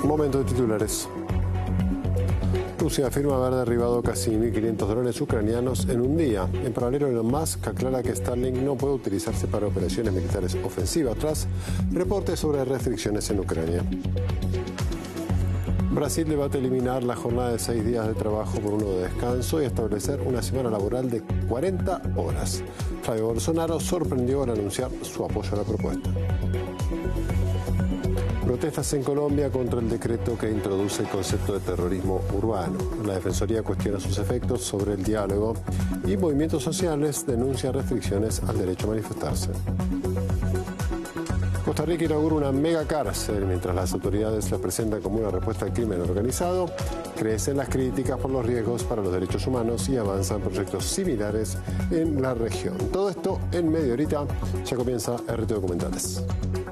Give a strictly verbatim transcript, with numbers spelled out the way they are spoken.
Momento de titulares. Rusia afirma haber derribado casi mil quinientos drones ucranianos en un día. En paralelo, Elon Musk aclara que Starlink no puede utilizarse para operaciones militares ofensivas tras reportes sobre restricciones en Ucrania. Brasil debate eliminar la jornada de seis días de trabajo por uno de descanso y establecer una semana laboral de cuarenta horas. Jair Bolsonaro sorprendió al anunciar su apoyo a la propuesta. Protestas en Colombia contra el decreto que introduce el concepto de terrorismo urbano. La Defensoría cuestiona sus efectos sobre el diálogo y movimientos sociales denuncian restricciones al derecho a manifestarse. Costa Rica inaugura una mega cárcel. Mientras las autoridades la presentan como una respuesta al crimen organizado, crecen las críticas por los riesgos para los derechos humanos y avanzan proyectos similares en la región. Todo esto en media horita. Ya comienza R T Documentales.